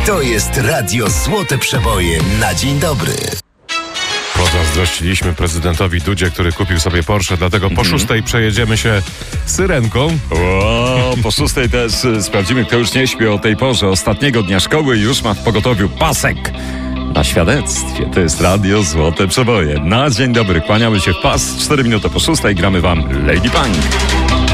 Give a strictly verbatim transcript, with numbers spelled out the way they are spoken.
To jest Radio Złote Przeboje na dzień dobry. Pozazdrościliśmy prezydentowi Dudzie, który kupił sobie Porsche, dlatego po Mhm. szóstej przejedziemy się syrenką. O, po szóstej też y, sprawdzimy, kto już nie śpi o tej porze. Ostatniego dnia szkoły już ma w pogotowiu pasek na świadectwie. To jest Radio Złote Przeboje. Na dzień dobry, kłaniamy się w pas. Cztery minuty po szóstej gramy wam Lady Punk.